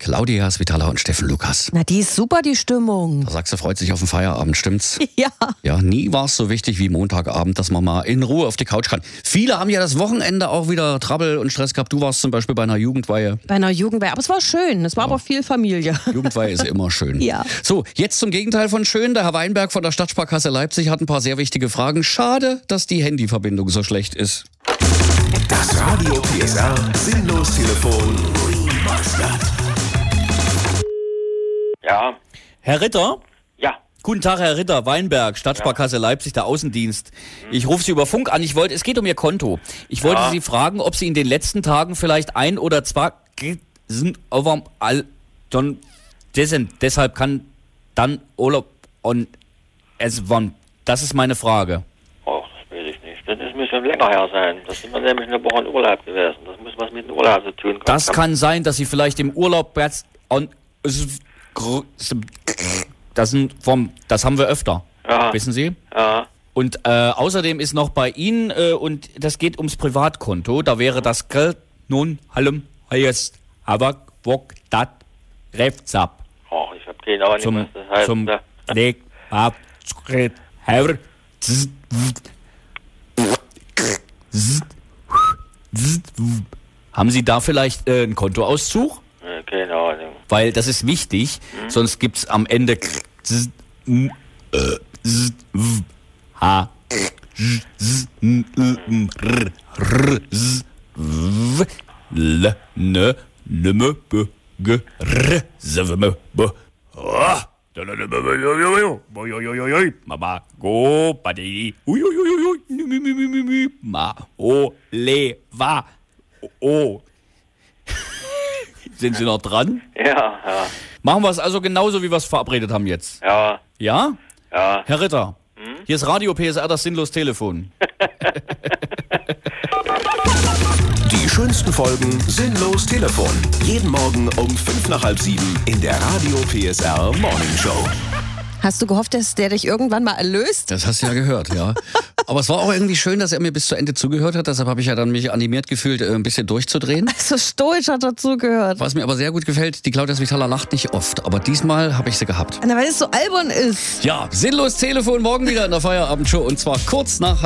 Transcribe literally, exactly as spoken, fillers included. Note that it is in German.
Claudia Svitala und Steffen Lukas. Na, die ist super, die Stimmung. Da sagst du, freut sich auf den Feierabend, stimmt's? Ja. Ja, nie war es so wichtig wie Montagabend, dass man mal in Ruhe auf die Couch kann. Viele haben ja das Wochenende auch wieder Trouble und Stress gehabt. Du warst zum Beispiel bei einer Jugendweihe. Bei einer Jugendweihe, aber es war schön. Es war Ja. aber viel Familie. Jugendweihe ist immer schön. Ja. So, jetzt zum Gegenteil von schön. Der Herr Weinberg von der Stadtsparkasse Leipzig hat ein paar sehr wichtige Fragen. Schade, dass die Handyverbindung so schlecht ist. Das Radio P S R Sinnlos-Telefon. Ja, Herr Ritter? ja, Guten Tag, Herr Ritter, Weinberg, Stadtsparkasse Leipzig, der Außendienst. Ich rufe Sie über Funk an. Ich wollte, es geht um Ihr Konto. Ich wollte Ja. Sie fragen, ob Sie in den letzten Tagen vielleicht ein oder zwei sind over all dann dessen, deshalb kann dann Urlaub und es wann. Das ist meine Frage. oh, das weiß ich nicht. Das ist mir schon länger her sein. Das sind wir nämlich eine Woche in Urlaub gewesen. Das muss was mit dem Urlaub zu tun. Das kann sein, dass Sie vielleicht im Urlaub jetzt und das sind vom, das haben wir öfter. Ja. Wissen Sie? Ja, Und äh, außerdem ist noch bei Ihnen, äh, und das geht ums Privatkonto, da wäre das Geld nun halm heißt aber wok dat Refzap oh, ich habe keine Ahnung, zum was das heißt. zum Ja. Leg ab Herr Haben Sie da vielleicht äh, einen Kontoauszug? Ja, keine Ahnung. Weil das ist wichtig, sonst gibt's am Ende H L N N B G R M B Mama go Badi Ma O Le Va O Sind Sie noch dran? Ja, ja, Machen wir es also genauso, wie wir es verabredet haben jetzt. ja, Ja? ja. Herr Ritter, hier ist Radio P S R, das Sinnlos-Telefon. Die schönsten Folgen Sinnlos-Telefon. Jeden Morgen um fünf nach halb sieben in der Radio P S R Morning Show. Hast du gehofft, dass der dich irgendwann mal erlöst? Das hast du ja gehört, ja. Aber es war auch irgendwie schön, dass er mir bis zu Ende zugehört hat. Deshalb habe ich ja dann mich animiert gefühlt, äh, ein bisschen durchzudrehen. So stoisch hat dazugehört. Was mir aber sehr gut gefällt, die Claudia Svitala lacht nicht oft. Aber diesmal habe ich sie gehabt. Na, weil es so albern ist. Ja, sinnlos Telefon morgen wieder in der Feierabendshow. Und zwar kurz nach